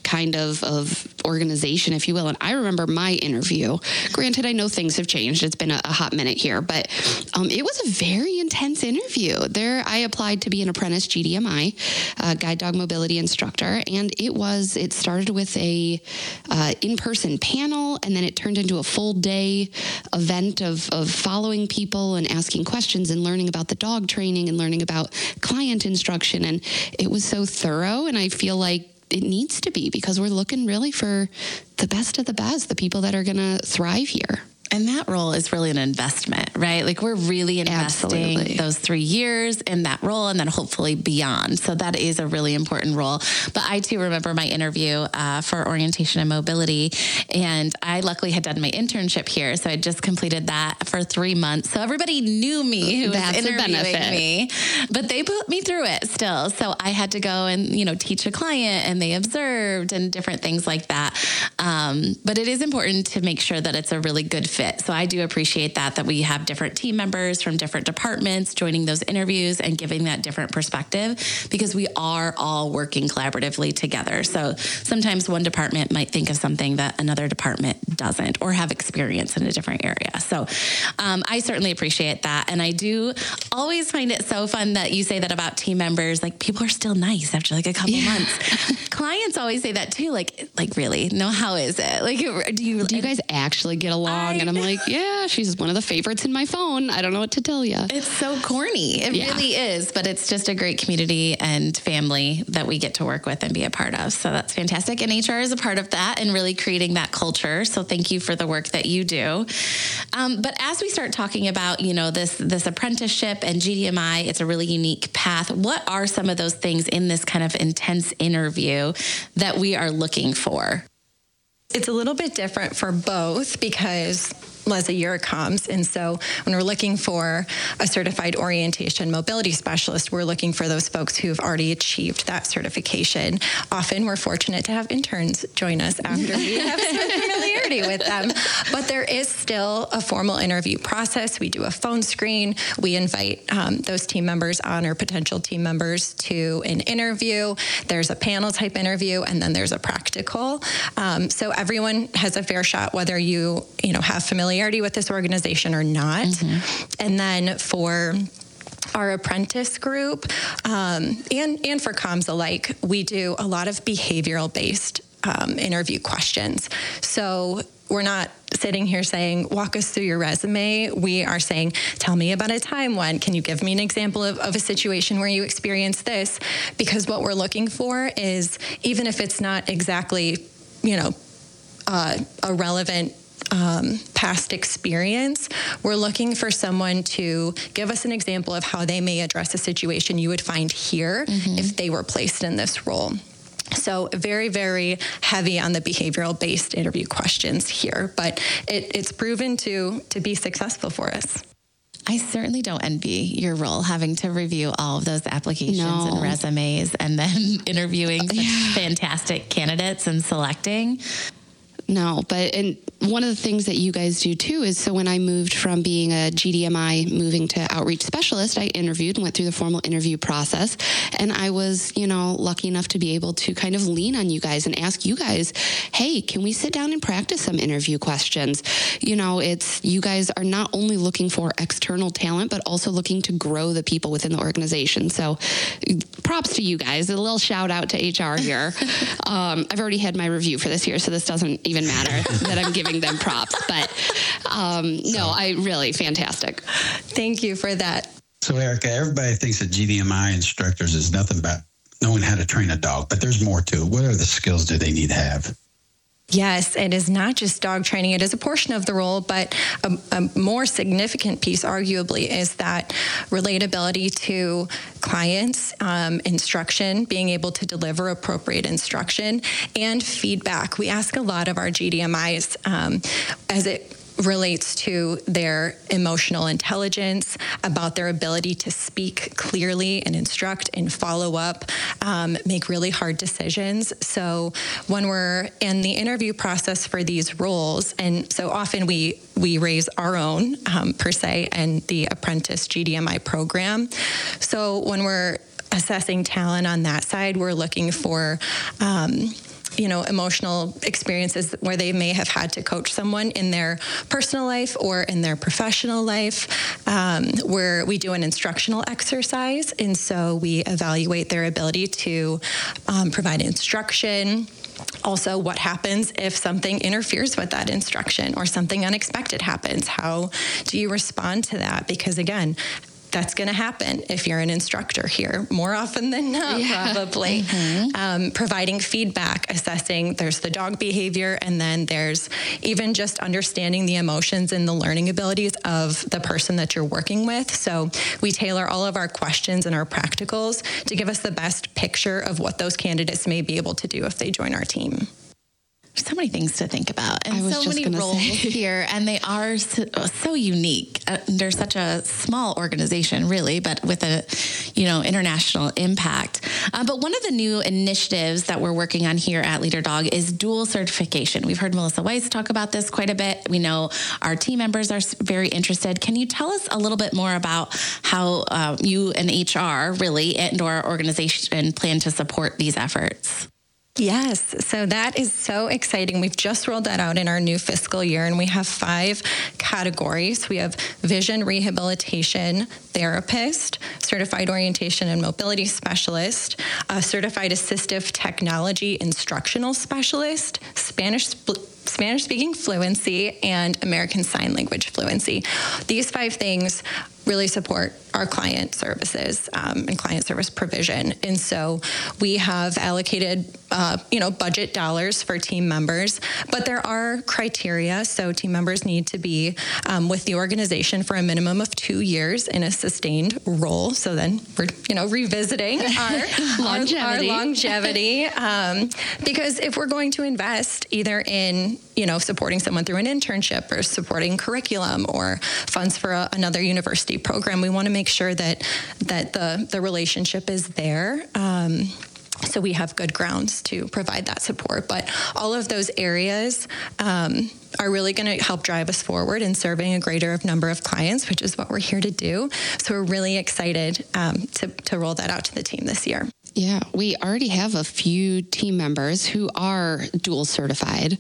kind of, of organization, if you will. And I remember my interview. Granted, I know things have changed. It's been a, a hot minute here, but um, it was a very intense interview. There, I applied to be an apprentice G D M I, uh, guide dog mobility instructor, and it was. It started with a uh, in-person panel, and then it turned into a full day event of of following people and asking questions and learning about the dog training and learning about client instruction. And it was so thorough, and I feel like it needs to be, because we're looking really for the best of the best, the people that are going to thrive here. And that role is really an investment, right? Like we're really investing Absolutely. those three years in that role and then hopefully beyond. So that is a really important role. But I too remember my interview uh, for orientation and mobility. And I luckily had done my internship here. So I just completed that for three months. So everybody knew me who That's was a interviewing benefit. me, but they put me through it still. So I had to go and, you know, teach a client, and they observed and different things like that. Um, but it is important to make sure that it's a really good fit. So I do appreciate that, that we have different team members from different departments joining those interviews and giving that different perspective, because we are all working collaboratively together. So sometimes one department might think of something that another department doesn't, or have experience in a different area. So um, I certainly appreciate that. And I do always find it so fun that you say that about team members. Like, people are still nice after like a couple Yeah. months. Clients always say that too. Like, like really? No, how is it? Like, do you Do you guys actually get along? I- and I'm like, yeah, she's one of the favorites in my phone. I don't know what to tell you. It's so corny. It Yeah. really is, but it's just a great community and family that we get to work with and be a part of. So that's fantastic. And H R is a part of that and really creating that culture. So thank you for the work that you do. Um, but as we start talking about, you know, this, this apprenticeship and G D M I, it's a really unique path. What are some of those things in this kind of intense interview that we are looking for? It's a little bit different for both, because as a year comes, and so when we're looking for a certified orientation mobility specialist, we're looking for those folks who have already achieved that certification. Often we're fortunate to have interns join us after we have some familiarity with them, but there is still a formal interview process. We do a phone screen. We invite um, those team members on, or potential team members, to an interview. There's a panel type interview, and then there's a practical. Um, so everyone has a fair shot, whether you, you know, have familiarity with this organization or not. Mm-hmm. And then for our apprentice group, um, and, and for comms alike, we do a lot of behavioral based um, interview questions. So we're not sitting here saying, walk us through your resume. We are saying, tell me about a time when, can you give me an example of, of a situation where you experienced this? Because what we're looking for is, even if it's not exactly, you know, uh, a relevant Um, past experience, we're looking for someone to give us an example of how they may address a situation you would find here mm-hmm. if they were placed in this role. So very, very heavy on the behavioral-based interview questions here, but it, it's proven to to be successful for us. I certainly don't envy your role, having to review all of those applications No. and resumes, and then interviewing such Yeah. fantastic candidates and selecting. No, but and one of the things that you guys do too is, so when I moved from being a G D M I moving to outreach specialist, I interviewed and went through the formal interview process. And I was, you know, lucky enough to be able to kind of lean on you guys and ask you guys, hey, can we sit down and practice some interview questions? You know, it's, you guys are not only looking for external talent, but also looking to grow the people within the organization. So props to you guys. A little shout out to H R here. um, I've already had my review for this year, so this doesn't even matter that I'm giving them props. But um, no, I really fantastic. Thank you for that. So, Erica, everybody thinks that G D M I instructors is nothing but knowing how to train a dog, but there's more to it. What are the skills do they need to have? Yes, it is not just dog training. It is a portion of the role, but a, a more significant piece, arguably, is that relatability to clients, um, instruction, being able to deliver appropriate instruction, and feedback. We ask a lot of our G D M Is um, as it relates to their emotional intelligence, about their ability to speak clearly and instruct and follow up, um, make really hard decisions. So when we're in the interview process for these roles, and so often we we raise our own um, per se and the apprentice G D M I program. So when we're assessing talent on that side, we're looking for um, you know, emotional experiences where they may have had to coach someone in their personal life or in their professional life, um, where we do an instructional exercise. And so we evaluate their ability to um, provide instruction. Also, what happens if something interferes with that instruction or something unexpected happens? How do you respond to that? Because again, that's going to happen if you're an instructor here more often than not, yeah. probably. Mm-hmm. Um, providing feedback, assessing, there's the dog behavior, and then there's even just understanding the emotions and the learning abilities of the person that you're working with. So we tailor all of our questions and our practicals to give us the best picture of what those candidates may be able to do if they join our team. So many things to think about, and I was so just many roles say. here, and they are so, so unique. Uh, they're such a small organization, really, but with a, you know, international impact. Uh, but one of the new initiatives that we're working on here at Leader Dog is dual certification. We've heard Melissa Weiss talk about this quite a bit. We know our team members are very interested. Can you tell us a little bit more about how uh, you and H R really and our organization plan to support these efforts? Yes, so that is so exciting. We've just rolled that out in our new fiscal year, and we have five categories. We have vision rehabilitation therapist, certified orientation and mobility specialist, a certified assistive technology instructional specialist, Spanish Spanish speaking fluency, and American Sign Language fluency. These five things really support our client services um, and client service provision. And so we have allocated, uh, you know, budget dollars for team members, but there are criteria. So team members need to be um, with the organization for a minimum of two years in a sustained role. So then we're, you know, revisiting our longevity, our, our longevity um, because if we're going to invest either in, you know, supporting someone through an internship or supporting curriculum or funds for a, another university program, we want to make sure that that the the relationship is there. Um, so we have good grounds to provide that support. But all of those areas um, are really going to help drive us forward in serving a greater number of clients, which is what we're here to do. So we're really excited um, to, to roll that out to the team this year. Yeah, we already have a few team members who are dual certified,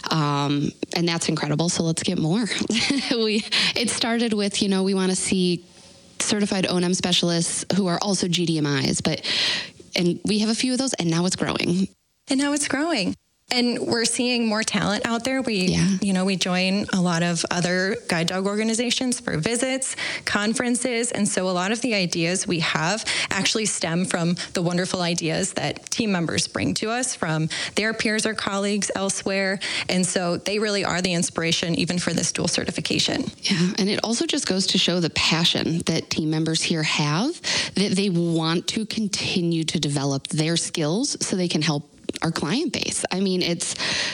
um, and that's incredible. So let's get more. we it started with, you know, we want to see certified O and M specialists who are also G D M Is, but and we have a few of those, and now it's growing. And now it's growing. And we're seeing more talent out there. We, yeah. you know, we join a lot of other guide dog organizations for visits, conferences. And so a lot of the ideas we have actually stem from the wonderful ideas that team members bring to us from their peers or colleagues elsewhere. And so they really are the inspiration even for this dual certification. Yeah. And it also just goes to show the passion that team members here have, that they want to continue to develop their skills so they can help our client base. I mean, it's,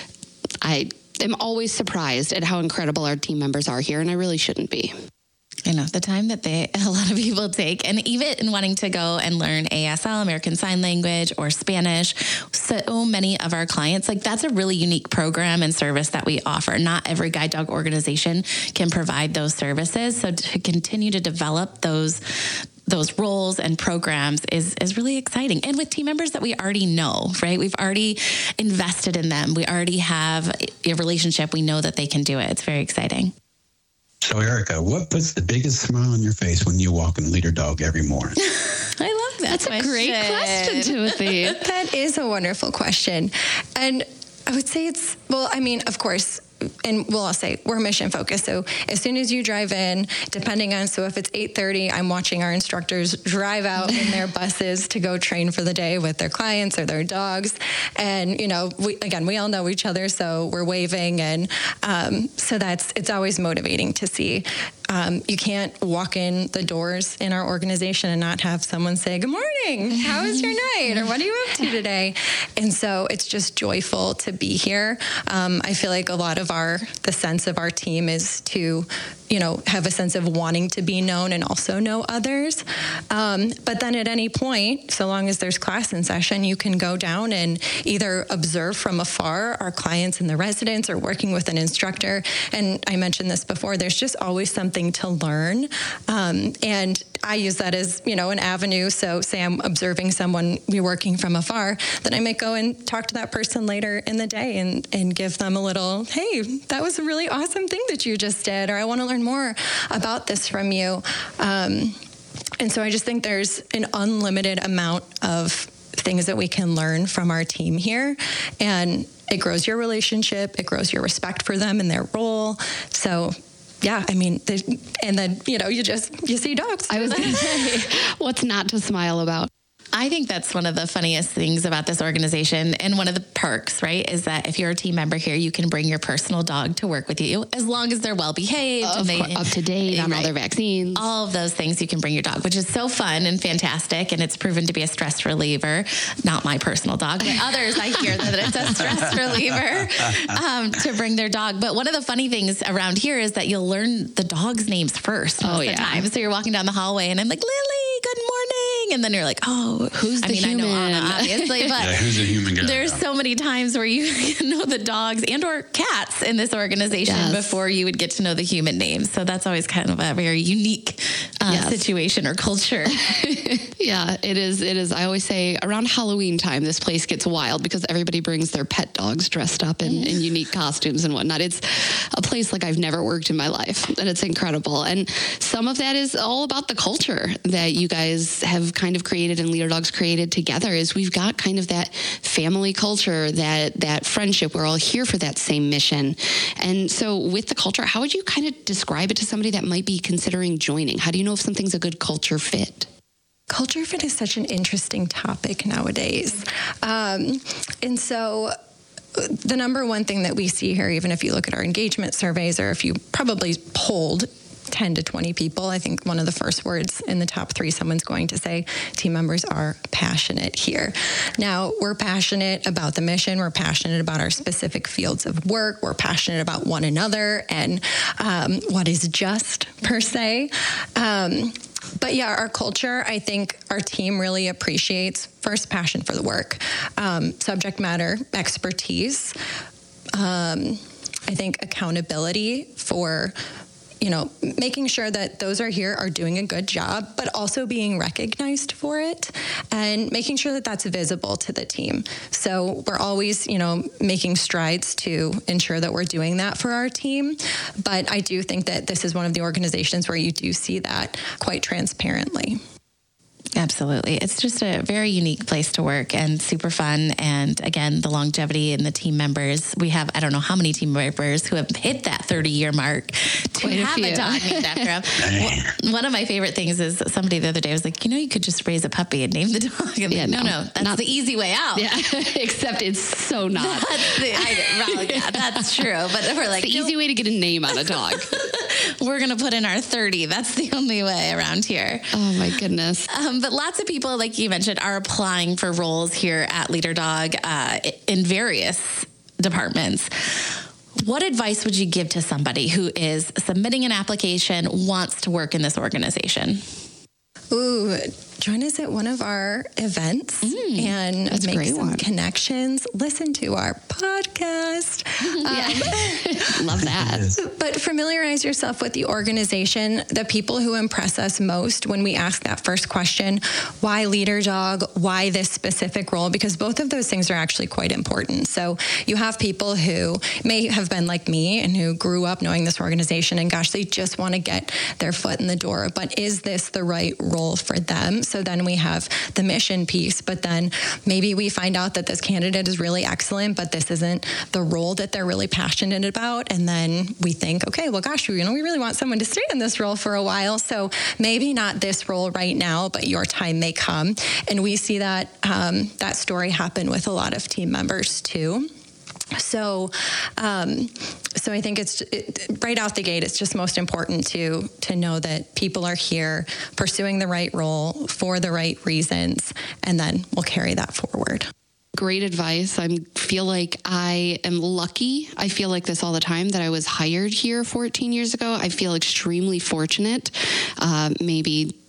I am always surprised at how incredible our team members are here, and I really shouldn't be. I know the time that they, a lot of people take, and even in wanting to go and learn A S L, American Sign Language, or Spanish, so many of our clients, like that's a really unique program and service that we offer. Not every guide dog organization can provide those services. So to continue to develop those those roles and programs is, is really exciting. And with team members that we already know, right? We've already invested in them. We already have a relationship. We know that they can do it. It's very exciting. So, Erica, what puts the biggest smile on your face when you walk in Leader Dog every morning? I love that That's question. a great question, Timothy. That is a wonderful question. And I would say it's, well, I mean, of course, and we'll all say we're mission focused. So as soon as you drive in, depending on, so if it's eight thirty, I'm watching our instructors drive out in their buses to go train for the day with their clients or their dogs. And, you know, we, again, we all know each other, so we're waving. And um, so that's, it's always motivating to see. Um, you can't walk in the doors in our organization and not have someone say, good morning, how was your night? Or what are you up to today? And so it's just joyful to be here. Um, I feel like a lot of our, the sense of our team is to, you know, have a sense of wanting to be known and also know others. Um, but then at any point, so long as there's class in session, you can go down and either observe from afar our clients and the residents or working with an instructor. And I mentioned this before, there's just always something to learn. Um, and I use that as, you know, an avenue. So say I'm observing someone we're working from afar, then I might go and talk to that person later in the day and, and give them a little, hey, that was a really awesome thing that you just did, or I want to learn more about this from you. Um, and so I just think there's an unlimited amount of things that we can learn from our team here. And it grows your relationship. It grows your respect for them and their role. So yeah, I mean, and then, you know, you just, you see dogs. I was going to say, what's not to smile about? I think that's one of the funniest things about this organization, and one of the perks, right, is that if you're a team member here, you can bring your personal dog to work with you as long as they're well behaved, Of and they, course, up to date on right. all their vaccines. All of those things you can bring your dog, which is so fun and fantastic, and it's proven to be a stress reliever. Not my personal dog, but others I hear that it's a stress reliever um, to bring their dog. But one of the funny things around here is that you'll learn the dog's names first. Most Oh, of yeah. the time. So you're walking down the hallway, and I'm like, Lily, good morning, and then you're like, oh, who's I the mean, human? I know Anna, obviously, but Yeah, who's a human guy? there's so many times where you know the dogs and or cats in this organization Yes. before you would get to know the human names. So that's always kind of a very unique uh, Yes. situation or culture. Yeah, it is. It is. I always say around Halloween time, this place gets wild because everybody brings their pet dogs dressed up in, in unique costumes and whatnot. It's a place like I've never worked in my life, and it's incredible. And some of that is all about the culture that you guys have kind of created and Leader Dogs created together. Is we've got kind of that family culture, that that friendship. We're all here for that same mission. And so with the culture, how would you kind of describe it to somebody that might be considering joining? How do you know if something's a good culture fit? Culture fit is such an interesting topic nowadays. Um, and so the number one thing that we see here, even if you look at our engagement surveys, or if you probably polled ten to twenty people, I think one of the first words in the top three, someone's going to say team members are passionate here. Now, we're passionate about the mission. We're passionate about our specific fields of work. We're passionate about one another and um, what is just, per se. Um, But yeah, our culture, I think our team really appreciates first passion for the work, um, subject matter expertise, um, I think accountability for, you know, making sure that those are here are doing a good job, but also being recognized for it and making sure that that's visible to the team. So we're always, you know, making strides to ensure that we're doing that for our team. But I do think that this is one of the organizations where you do see that quite transparently. Absolutely. It's just a very unique place to work and super fun. And again, the longevity and the team members. We have, I don't know how many team members who have hit that thirty-year mark to Quite a have a, few. dog named after them. One of my favorite things is somebody the other day was like, you know, you could just raise a puppy and name the dog. And Yeah, like, no, no, no, that's not- the easy way out. Yeah, except it's so not. That's the, I, well, yeah, that's true. But we're like, It's the easy way to get a name on a dog. we're going to put in our thirty. That's the only way around here. Oh, my goodness. Um, but lots of people, like you mentioned, are applying for roles here at Leader Dog uh, in various departments. What advice would you give to somebody who is submitting an application, wants to work in this organization? Ooh, join us at one of our events Mm, and that's a make great some one. connections. Listen to our podcast. Um, Love that. But familiarize yourself with the organization, the people who impress us most when we ask that first question, why Leader Dog, why this specific role? Because both of those things are actually quite important. So you have people who may have been like me and who grew up knowing this organization and gosh, they just want to get their foot in the door. But is this the right role for them? So then we have the mission piece, but then maybe we find out that this candidate is really excellent, but this isn't the role that they're really passionate about. And then we think, okay, well, gosh, you know, we really want someone to stay in this role for a while. So maybe not this role right now, but your time may come. And we see that um, that story happen with a lot of team members too. So, um, so I think it's it, right out the gate. It's just most important to to know that people are here pursuing the right role for the right reasons, and then we'll carry that forward. Great advice. I feel like I am lucky. I feel like this all the time that I was hired here fourteen years ago. I feel extremely fortunate. Uh, maybe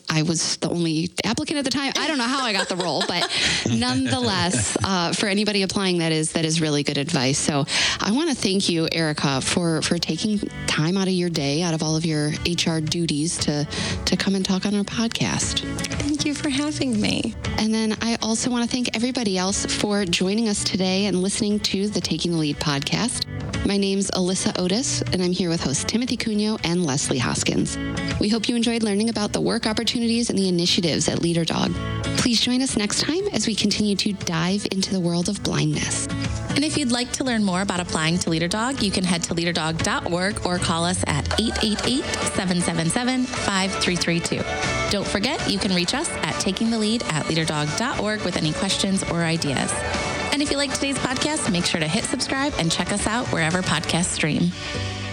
I was the only applicant at the time. I don't know how I got the role, but nonetheless, uh, for anybody applying, that is that is really good advice. So I want to thank you, Erica, for, for taking time out of your day, out of all of your H R duties to, to come and talk on our podcast. Thank you for having me. And then I also want to thank everybody else for joining us today and listening to the Taking the Lead podcast. My name's Alyssa Otis, and I'm here with hosts Timothy Cunho and Leslie Hoskins. We hope you enjoyed learning about the work opportunities and the initiatives at Leader Dog. Please join us next time as we continue to dive into the world of blindness. And if you'd like to learn more about applying to Leader Dog, you can head to leader dog dot org or call us at eight eight eight, seven seven seven, five three three two. Don't forget, you can reach us at taking the lead at leader dog dot org with any questions or ideas. And if you like today's podcast, make sure to hit subscribe and check us out wherever podcasts stream.